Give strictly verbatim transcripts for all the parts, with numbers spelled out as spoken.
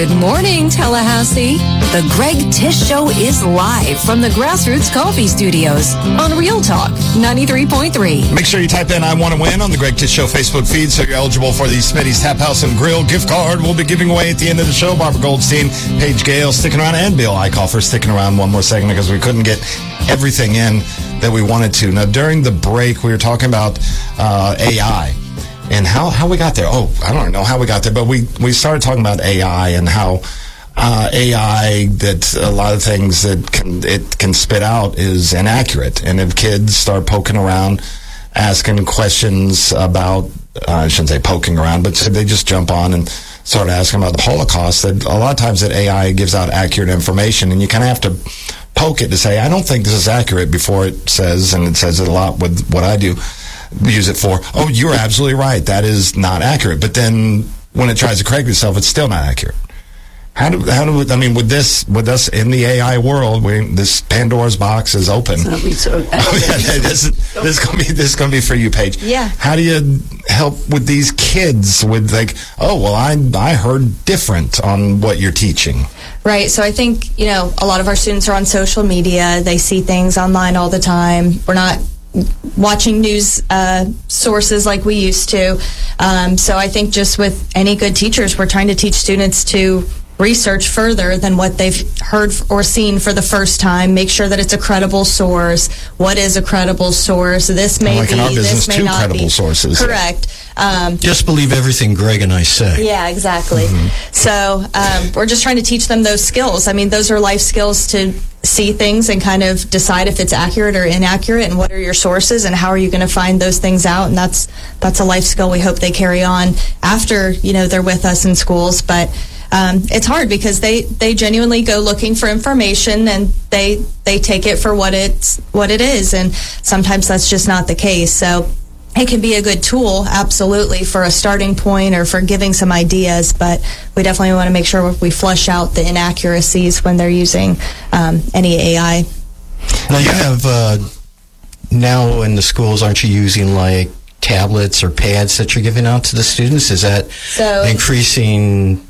Good morning, Tallahassee. The Greg Tish Show is live from the Grassroots Coffee Studios on Real Talk ninety-three point three. Make sure you type in I Want to Win on the Greg Tish Show Facebook feed so you're eligible for the Smitty's Tap House and Grill gift card we'll be giving away at the end of the show. Barbara Goldstein, Paige Gale sticking around, and Bill Eichhofer sticking around one more segment because we couldn't get everything in that we wanted to. Now, during the break, we were talking about uh, A I. And how, how we got there. Oh, I don't know how we got there, but we, we started talking about A I and how uh, A I, that a lot of things that can, it can spit out is inaccurate. And if kids start poking around, asking questions about, uh, I shouldn't say poking around, but they just jump on and start asking about the Holocaust, that a lot of times that A I gives out accurate information, and you kind of have to poke it to say, I don't think this is accurate, before it says, and it says it a lot with what I do, use it for, oh, you're absolutely right, that is not accurate. But then when it tries to correct itself, it's still not accurate. How do, how do, I mean, with this, with us in the A I world, we, this Pandora's box is open. So, oh, yeah, this, this is going to be, this is going to be for you, Paige. Yeah. How do you help with these kids with, like, oh, well, I, I heard different on what you're teaching? Right. So I think, you know, a lot of our students are on social media. They see things online all the time. We're not watching news uh, sources like we used to. Um, so I think just with any good teachers, we're trying to teach students to research further than what they've heard or seen for the first time. Make sure that it's a credible source. What is a credible source? This may like be, in our business, this may two not credible be. Sources. Correct. Um, Just believe everything Greg and I say. Yeah, exactly. Mm-hmm. So um, we're just trying to teach them those skills. I mean, those are life skills to see things and kind of decide if it's accurate or inaccurate, and what are your sources and how are you going to find those things out. And that's that's a life skill we hope they carry on after, you know, they're with us in schools. But um, it's hard because they, they genuinely go looking for information, and they they take it for what it's what it is, and sometimes that's just not the case. So it can be a good tool, absolutely, for a starting point or for giving some ideas, but we definitely want to make sure we flush out the inaccuracies when they're using um, any A I. Now, you have, uh, now in the schools, aren't you using, like, tablets or pads that you're giving out to the students? Is that so, increasing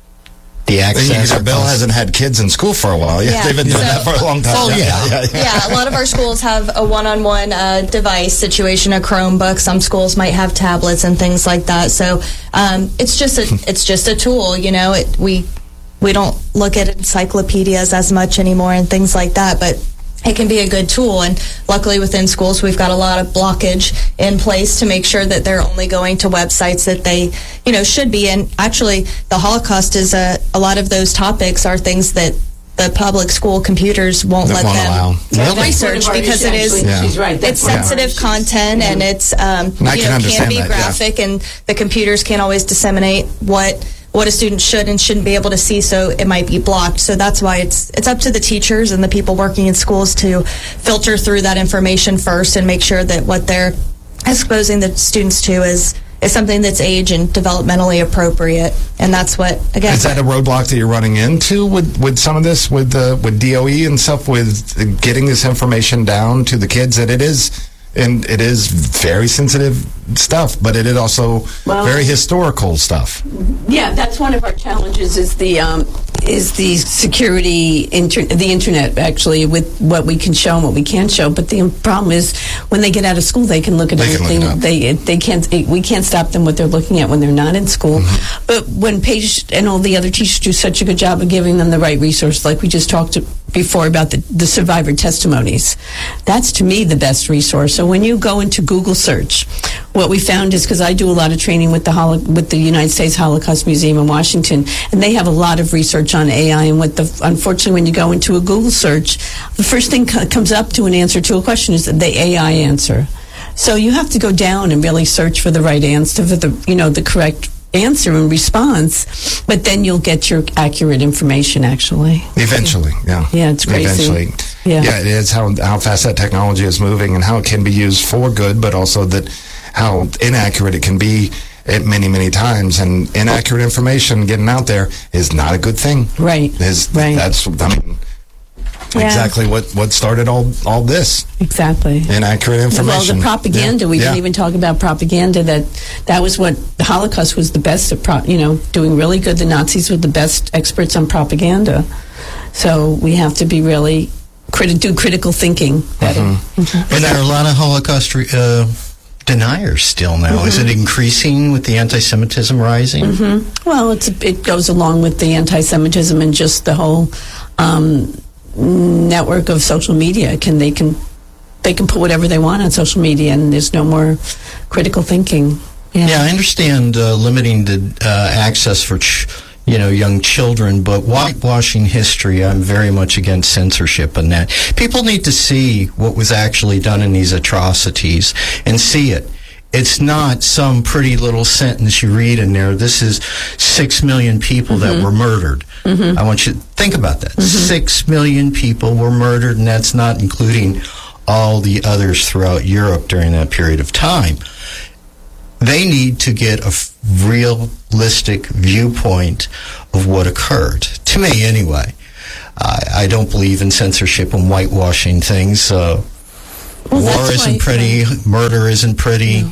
the access? Yeah, Bill hasn't had kids in school for a while. Yeah, yeah. They've been doing so, that for a long time. Oh, yeah. Yeah, yeah, yeah, a lot of our schools have a one-on-one uh, device situation, a Chromebook. Some schools might have tablets and things like that. So um, it's just a it's just a tool. You know, it, we we don't look at encyclopedias as much anymore and things like that, but it can be a good tool. And luckily within schools, we've got a lot of blockage in place to make sure that they're only going to websites that they, you know, should be. And actually, the Holocaust is a, a lot of those topics are things that the public school computers won't That let won't them allow. Really? research because it is, yeah. She's right. it's sensitive content, and it's, um, I you can know, understand can be that, yeah. graphic, and the computers can't always disseminate what what a student should and shouldn't be able to see, so it might be blocked. So that's why it's it's up to the teachers and the people working in schools to filter through that information first and make sure that what they're exposing the students to is is something that's age and developmentally appropriate. And that's what, again... Is that a roadblock that you're running into with, with some of this, with uh, with D O E and stuff, with getting this information down to the kids, that it is... And it is very sensitive stuff, but it is also well, very historical stuff. Yeah, that's one of our challenges is the um, is the security, inter- the internet, actually, with what we can show and what we can't show. But the problem is when they get out of school, they can look at they anything. Look they they can't. We can't stop them what they're looking at when they're not in school. Mm-hmm. But when Paige and all the other teachers do such a good job of giving them the right resource, like we just talked to before about the, the survivor testimonies, that's to me the best resource. So when you go into Google search, what we found is, because I do a lot of training with the Holo- with the United States Holocaust Museum in Washington, and they have a lot of research on A I. And what the unfortunately, when you go into a Google search, the first thing co- comes up to an answer to a question is the A I answer. So you have to go down and really search for the right answer, for the you know the correct answer and response, but then you'll get your accurate information, actually. Eventually, yeah. Yeah, it's crazy. Eventually. Yeah. yeah, it is how, how fast that technology is moving and how it can be used for good, but also that how inaccurate it can be at many, many times. And inaccurate information getting out there is not a good thing. Right, Is, right. That's, I mean... Yeah. exactly what, what started all, all this. Exactly. Inaccurate information. Well, the propaganda, Yeah. we yeah. didn't even talk about propaganda, that that was what the Holocaust was the best at, pro, you know, doing really good. The Nazis were the best experts on propaganda. So we have to be really, criti- do critical thinking better. Mm-hmm. Mm-hmm. And there are a lot of Holocaust re- uh, deniers still now. Mm-hmm. Is it increasing with the anti-Semitism rising? Mm-hmm. Well, it's, it goes along with the anti-Semitism and just the whole um, network of social media. Can they can they can put whatever they want on social media, and there's no more critical thinking. Yeah, Yeah, I understand uh, limiting the uh, access for ch- you know young children, but whitewashing history, I'm very much against censorship on that. People need to see what was actually done in these atrocities and see it. It's not some pretty little sentence you read in there. This is six million people Mm-hmm. that were murdered. Mm-hmm. I want you to think about that. Mm-hmm. Six million people were murdered, and that's not including all the others throughout Europe during that period of time. They need to get a f- realistic viewpoint of what occurred. To me, anyway. I, I don't believe in censorship and whitewashing things. Uh, Well, war that's isn't why- pretty. Murder isn't pretty.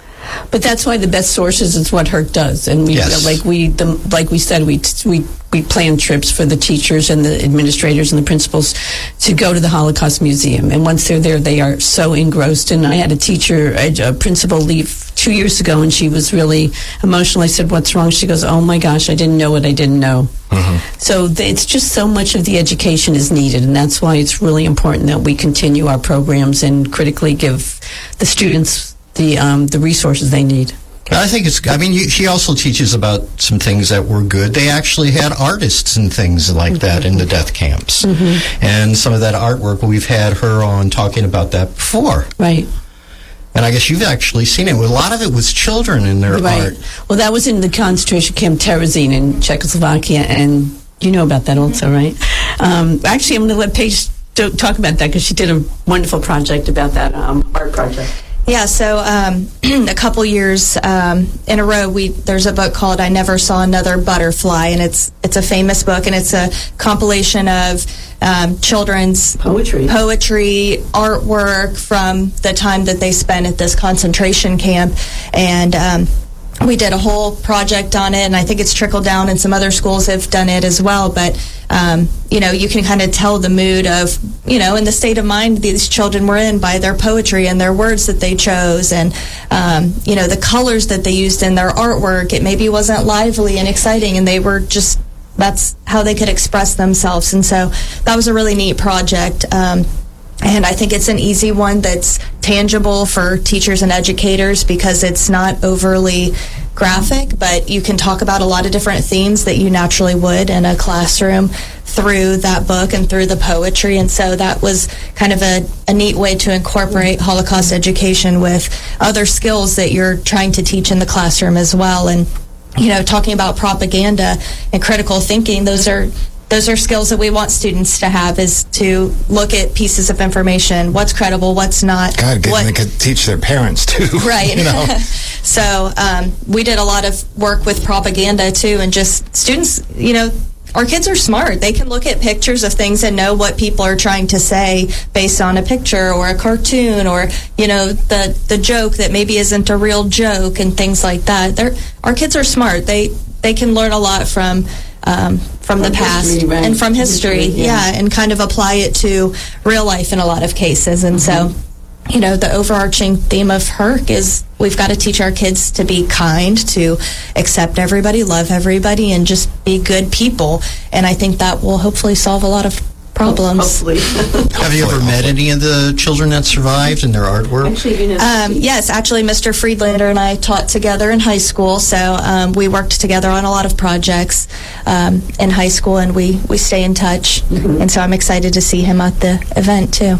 But that's why the best sources is what Herc does, and we Yes. like we the, like we said we we we plan trips for the teachers and the administrators and the principals to go to the Holocaust Museum, and once they're there, they are so engrossed. And I had a teacher, a, a principal, leave two years ago, and she was really emotional. I said, "What's wrong?" She goes, "Oh my gosh, I didn't know what I didn't know." Mm-hmm. So th- it's just so much of the education is needed, and that's why it's really important that we continue our programs and critically give the students the um, the resources they need. I think it's, I mean, you, she also teaches about some things that were good. They actually had artists and things like that in the death camps. Mm-hmm. And some of that artwork, we've had her on talking about that before. Right. And I guess you've actually seen it. A lot of it was children in their Right. art. Well, that was in the concentration camp Terezin in Czechoslovakia, and you know about that also, right? Um, actually, I'm going to let Paige do- talk about that because she did a wonderful project about that um, art project. Yeah, so um, a couple years um, in a row, we there's a book called "I Never Saw Another Butterfly," and it's it's a famous book, and it's a compilation of um, children's Poetry. poetry, artwork from the time that they spent at this concentration camp, and um, we did a whole project on it, and I think it's trickled down, and some other schools have done it as well. But um, you know, you can kind of tell the mood of, you know, in the state of mind these children were in by their poetry and their words that they chose, and um, you know, the colors that they used in their artwork. It maybe wasn't lively and exciting, and they were just, that's how they could express themselves. And so that was a really neat project. Um, And I think it's an easy one that's tangible for teachers and educators because it's not overly graphic, but you can talk about a lot of different themes that you naturally would in a classroom through that book and through the poetry. And so that was kind of a, a neat way to incorporate Holocaust education with other skills that you're trying to teach in the classroom as well. And, you know, talking about propaganda and critical thinking, those are Those are skills that we want students to have, is to look at pieces of information, what's credible, what's not. God, what, they could teach their parents too. Right. You know? So um, we did a lot of work with propaganda too, and just students, you know, our kids are smart. They can look at pictures of things and know what people are trying to say based on a picture or a cartoon, or, you know, the, the joke that maybe isn't a real joke and things like that. They're, our kids are smart. They, they can learn a lot from Um, from, from the past history, right? and from history, history, yeah. yeah, and kind of apply it to real life in a lot of cases. And Mm-hmm. so, you know, the overarching theme of Herc is we've got to teach our kids to be kind, to accept everybody, love everybody, and just be good people. And I think that will hopefully solve a lot of problems. Hopefully. Have you ever met any of the children that survived and their artwork? Actually, you know, Um, yes, actually, Mister Friedlander and I taught together in high school, so um, we worked together on a lot of projects um, in high school, and we, we stay in touch. Mm-hmm. And so I'm excited to see him at the event, too.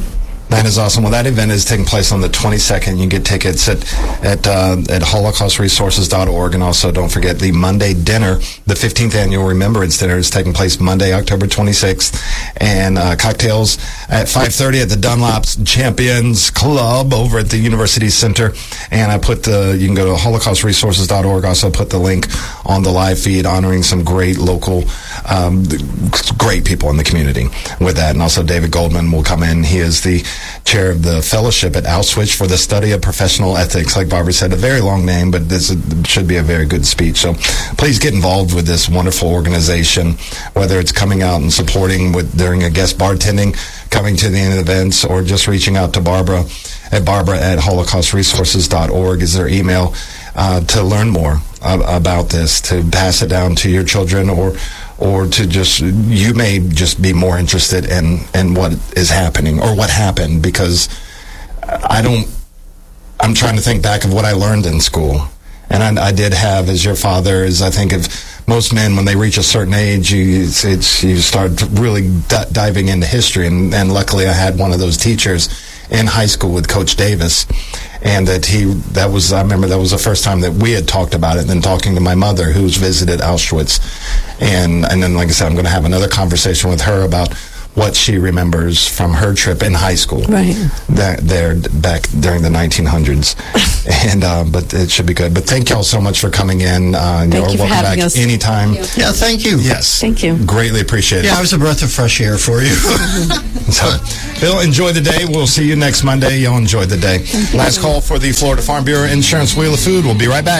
That is awesome. Well, that event is taking place on the twenty-second. You can get tickets at at uh, at holocaust resources dot org, and also don't forget the Monday dinner. The fifteenth annual Remembrance Dinner is taking place Monday, October twenty-sixth, and uh, cocktails at five thirty at the Dunlop's Champions Club over at the University Center. And I put the you can go to holocaust resources dot org. Also put the link on the live feed, honoring some great local, um, great people in the community with that. And also David Goldman will come in. He is the chair of the fellowship at Auschwitz for the study of professional ethics. Like Barbara said, a very long name, but this should be a very good speech. So please get involved with this wonderful organization, whether it's coming out and supporting with during a guest bartending, coming to the end of the events, or just reaching out to Barbara at Barbara at holocaust resources dot org is their email uh, to learn more uh, about this, to pass it down to your children, or or to just, you may just be more interested in, in what is happening or what happened, because I don't, I'm trying to think back of what I learned in school. And I, I did have, as your father is, I think of most men, when they reach a certain age, you, it's, it's, you start really d- diving into history. And, and luckily I had one of those teachers in high school with Coach Davis. And that he, that was, I remember that was the first time that we had talked about it, and then talking to my mother, who's visited Auschwitz. And, and then, like I said, I'm going to have another conversation with her about what she remembers from her trip in high school. Right. That, there, back during the nineteen hundreds. and, uh, but it should be good. But thank y'all so much for coming in. Uh, Thank you're you for welcome having back us. anytime. Thank Yeah, thank you. Yes. Thank you. Greatly appreciate it. Yeah, it was a breath of fresh air for you. So, Bill, enjoy the day. We'll see you next Monday. Y'all enjoy the day. Last call for the Florida Farm Bureau Insurance Wheel of Food. We'll be right back.